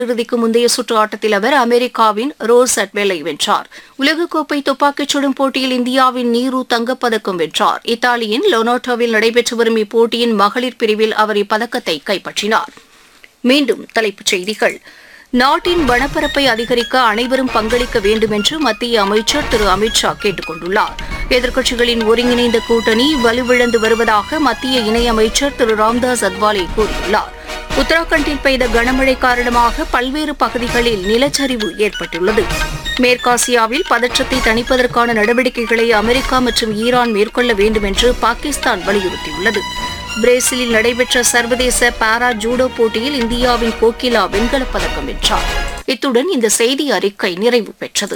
இறுதிக்கு முந்தைய சுற்று ஆட்டத்தில் அவர் அமெரிக்காவின் ரோஸ் அட்வெலை வென்றார். உலகக்கோப்பை துப்பாக்கிச் சுடும் போட்டியில் இந்தியாவின் நீரு தங்கப்பதக்கம் வென்றார். இத்தாலியின் லொனோட்டோவில் நடைபெற்று வரும் இப்போட்டியின் மகளிர் பிரிவில் அவர் இப்பதக்கத்தை கைப்பற்றினார். மீண்டும் தலைப்புச் செய்திகள். நாட்டின் வனப்பரப்பை அதிகரிக்க அனைவரும் பங்களிக்க வேண்டும் என்று மத்திய அமைச்சர் திரு அமித் ஷா கேட்டுக் கொண்டுள்ளார். எதிர்க்கட்சிகளின் ஒருங்கிணைந்த கூட்டணி வலுவிழந்து வருவதாக மத்திய இணையமைச்சர் திரு ராம்தாஸ் அத்வாலே கூறியுள்ளார். உத்தராகண்டில் பெய்த கனமழை காரணமாக பல்வேறு பகுதிகளில் நிலச்சரிவு ஏற்பட்டுள்ளது. மேற்காசியாவில் பதற்றத்தை தணிப்பதற்கான நடவடிக்கைகளை அமெரிக்கா மற்றும் ஈரான் மேற்கொள்ள வேண்டும் என்று பாகிஸ்தான் வலியுறுத்தியுள்ளது. பிரேசிலில் நடைபெற்ற சர்வதேச பாரா ஜூடோ போட்டியில் இந்தியாவின் கோகிலா வெண்கலப் பதக்கம் வென்றார். இத்துடன் இந்த செய்தி அறிக்கை நிறைவு பெற்றது.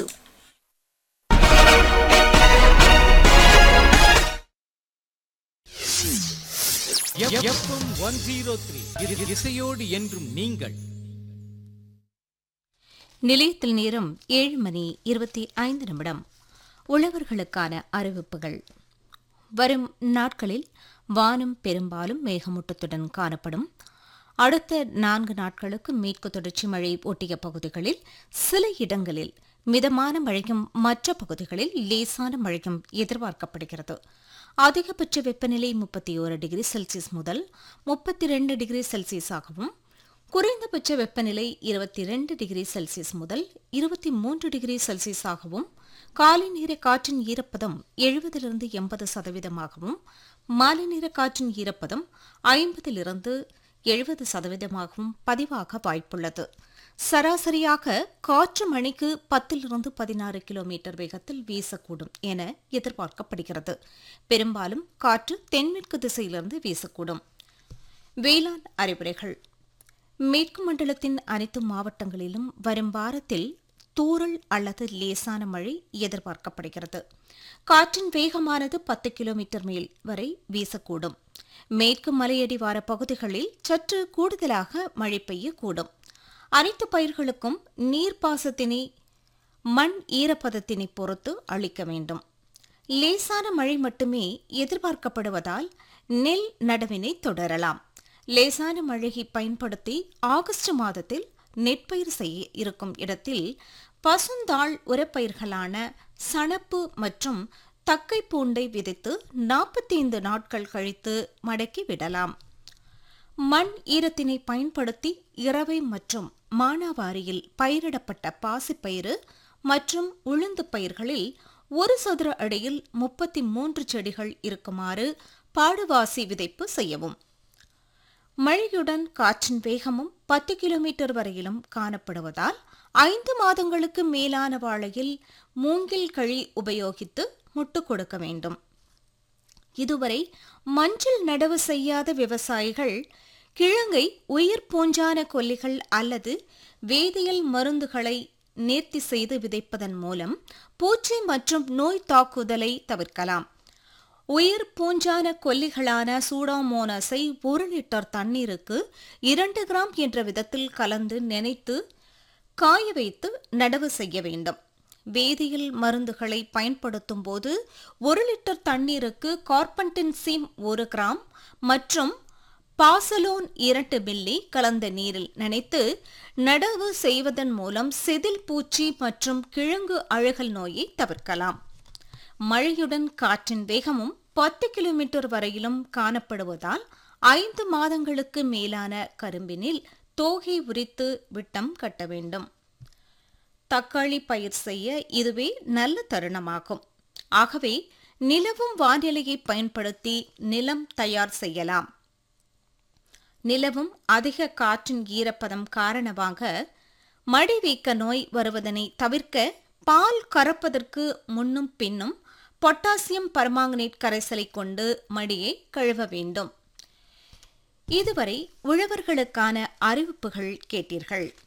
நிலையத்தில் நேரம் 7:25. உழவர்களுக்கான அறிவிப்புகள். வரும் நாட்களில் வானம் பெரும்பாலும் மேகமூட்டத்துடன் காணப்படும். அடுத்த 4 நாட்களுக்கு மேற்கு தொடர்ச்சி மழை ஒட்டிய பகுதிகளில் சில இடங்களில் மிதமான மழையும் மற்ற பகுதிகளில் லேசான மழையும் எதிர்பார்க்கப்படுகிறது. அதிகபட்ச வெப்பநிலை 31 டிகிரி செல்சியஸ் முதல் 32 டிகிரி செல்சியஸாகவும், குறைந்தபட்ச வெப்பநிலை 22 டிகிரி செல்சியஸ் முதல் 23 டிகிரி செல்சியஸாகவும், காலை நேர காற்றின் ஈரப்பதம் 70-80%, மாலை நேர காற்றின் ஈரப்பதம் 50-70% பதிவாக வாய்ப்புள்ளது. சராசரியாக காற்று மணிக்கு 10-16 கிலோமீட்டர் வேகத்தில் வீசக்கூடும் என எதிர்பார்க்கப்படுகிறது. பெரும்பாலும் காற்று தென்மேற்கு திசையிலிருந்து வீசக்கூடும். வேளாண் அறிவுரைகள். மேற்கு மண்டலத்தின் அனைத்து மாவட்டங்களிலும் வரும் வாரத்தில் தூறல் அல்லது லேசான மழை எதிர்பார்க்கப்படுகிறது. காற்றின் வேகமானது 10 கிலோமீட்டர் மேல் வரை வீசக்கூடும். மேற்கு மலையடிவார பகுதிகளில் சற்று கூடுதலாக மழை பெய்யக்கூடும். அனைத்து பயிர்களுக்கும் நீர்ப்பாசத்தினை மண் ஈரப்பதத்தினை பொறுத்து அளிக்க வேண்டும். லேசான மழை மட்டுமே எதிர்பார்க்கப்படுவதால் நெல் நடவினை தொடரலாம். லேசான மழையை பயன்படுத்தி ஆகஸ்ட் மாதத்தில் நெற்பயிர் செய்ய இருக்கும் இடத்தில் பசுந்தாள் உரப்பயிர்களான சணப்பு மற்றும் தக்கை பூண்டை விதைத்து 45 நாட்கள் கழித்து மடக்கி விடலாம். மண் ஈரத்தினை பயன்படுத்தி இரவை மற்றும் மானாவாரியில் பயிரிடப்பட்ட பாசிப்பயிறு மற்றும் உளுந்து பயிர்களில் 1 சதுர அடியில் 33 செடிகள் இருக்குமாறு பாடுவாசி விதைப்பு செய்யவும். மழையுடன் காற்றின் வேகமும் 10 கிலோமீட்டர் வரையிலும் காணப்படுவதால் 5 மாதங்களுக்கு மேலான வாழையில் மூங்கில் கழி உபயோகித்து முட்டு கொடுக்க வேண்டும். இதுவரை மஞ்சள் நடவு செய்யாத விவசாயிகள் கிழங்கை உயிர் பூஞ்சான கொல்லிகள் அல்லது வேதியியல் மருந்துகளை நேர்த்தி செய்து விதைப்பதன் மூலம் பூச்சி மற்றும் நோய் தாக்குதலை தவிர்க்கலாம். உயிர் பூஞ்சான கொல்லிகளான சூடாமோனஸை 1 லிட்டர் தண்ணீருக்கு 2 கிராம் என்ற விதத்தில் கலந்து நனைத்து காய வைத்து நடவு செய்ய வேண்டும். வேதியியல் மருந்துகளை பயன்படுத்தும் போது 1 லிட்டர் தண்ணீருக்கு கார்பன்டென்சீம் 1 கிராம் மற்றும் பாசலோன் 2 மில்லி கலந்த நீரில் நனைத்து நடவு செய்வதன் மூலம் செதில் பூச்சி மற்றும் கிழங்கு அழுகல் நோயை தவிர்க்கலாம். மழையுடன் காற்றின் வேகமும் 10 கிலோமீட்டர் வரையிலும் காணப்படுவதால் 5 மாதங்களுக்கு மேலான கரும்பினில் தோகை உரித்து விட்டம் கட்ட வேண்டும். தக்காளி பயிர் செய்ய இதுவே நல்ல தருணமாகும். ஆகவே நிலவும் வானிலையை பயன்படுத்தி நிலம் தயார் செய்யலாம். நிலவும் அதிக காற்றின் ஈரப்பதம் காரணமாக மடிவீக்க நோய் வருவதனை தவிர்க்க பால் கறப்பதற்கு முன்னும் பின்னும் பொட்டாசியம் பர்மாங்கனேட் கரைசலை கொண்டு மடியை கழுவ வேண்டும். இதுவரை உழவர்களுக்கான அறிவிப்புகள் கேட்டீர்கள்.